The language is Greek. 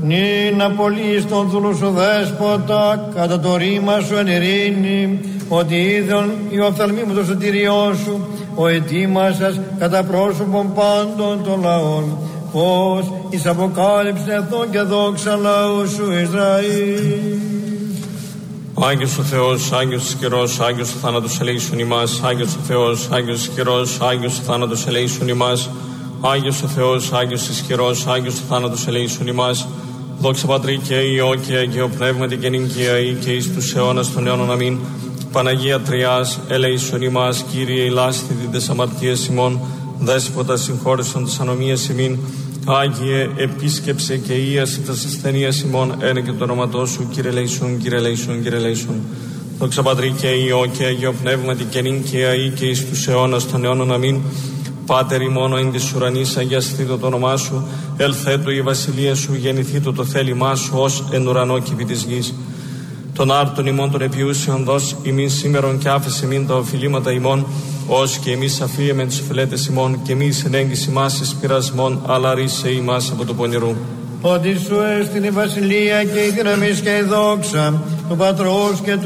νυν απολύεις τον δούλου σου δέσποτα, κατά το ρήμα σου εν ειρήνη, ότι είδον η οφθαλμή μου το σωτηριό σου, ο ετοίμασας κατά πρόσωπον πάντων των λαών, πως εις αποκάλυψη εθνών και δόξα λαού σου Ισραήλ. Άγιος ο Θεός, Άγιος ο καιρός, Άγιος ο θάνατος ελέησον ημάς. Άγιος ο Θεός, Άγιος ο καιρός, Άγιος ο θάνατος ελέησον ημάς. Άγιος ο Θεός, Άγιος ο καιρός, Άγιος ο θάνατος ελέησον ημάς. Δόξα Πατρί και Υιό και Αγίο Πνεύματι και νυν και αεί και εις τους αιώνας των αιώνων. Αμήν. Παναγία Τριάς, ελέησον ημάς. Κύριε ηλάσθητη τες αμαρτίες ημών, Δέσποτα συγχώρεσον τες ανομίες ημίν. Άγιε επίσκεψε και ίασε τας ασθενείας ημών, ένε και το όνοματό σου, Κύριε ελέησον, Κύριε ελέησον, Κύριε ελέησον. Δόξα Πατρί και Υιό και Αγίο Πνεύματι και νυν και αεί και εις τους αιώνας των αιώνων. Αμήν. Πάτερ ημών εν της ουρανής, αγιαστήτω το όνομά σου, ελθέτω η βασιλεία σου, γεννηθήτω το θέλημά σου, ως εν ουρανό και επί της γης. Των άρτων ημών των επιούσεων δώσ' ημίν σήμερον και άφησε ημίν τα οφειλήματα ημών, ως και εμείς αφίεμεν τους οφειλέτες ημών, και εμείς ενέγγιση μας εις πειρασμών, αλλά ρίσε ημάς από το πονηρού. Ότι σου έστειλε η βασιλεία και η δύναμις και η δόξα του Πατρός και του